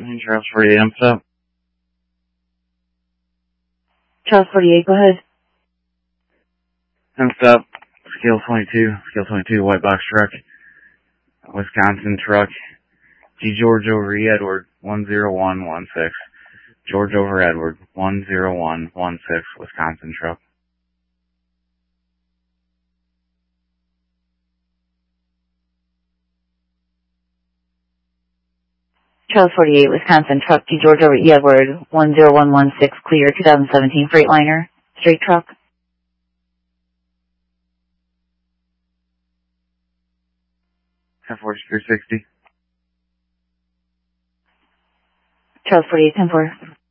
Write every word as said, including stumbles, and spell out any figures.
Charles forty-eight, I'm up. Charles forty-eight, go ahead. I'm up. Scale twenty-two, scale twenty-two, white box truck. Wisconsin truck. G. George over E. Edward, one zero one one six. George over Edward, one zero one one six, Wisconsin truck. Charles forty-eight, Wisconsin truck, G. George over E. Edward, one zero one one six, clear, twenty seventeen Freightliner, straight truck. ten forty-three sixty. Charles forty-eight, ten four.